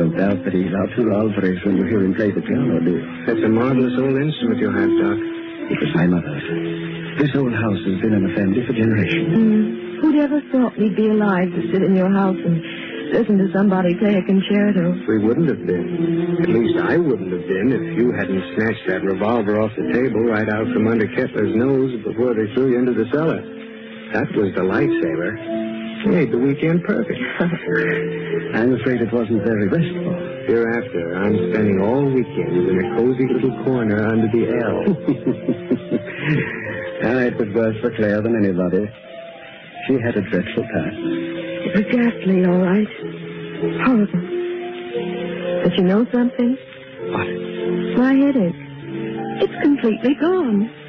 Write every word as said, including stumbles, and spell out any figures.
don't doubt that he's out to Alvarez when you hear him play the piano, do you? That's a marvelous old instrument you have, Doc. It was my mother's. This old house has been in the family for generations. Mm. Who'd ever thought we'd be alive to sit in your house and listen to somebody play a concerto? We wouldn't have been. At least I wouldn't have been if you hadn't snatched that revolver off the table right out from under Kettler's nose before they threw you into the cellar. That was the lifesaver. Made the weekend perfect. I'm afraid it wasn't very restful. Hereafter, I'm spending all weekends in a cozy little corner under the L. Ah, it was worse for Claire than anybody. She had a dreadful past. It was ghastly, all right. Horrible. But you know something? What? My headache. It's completely gone.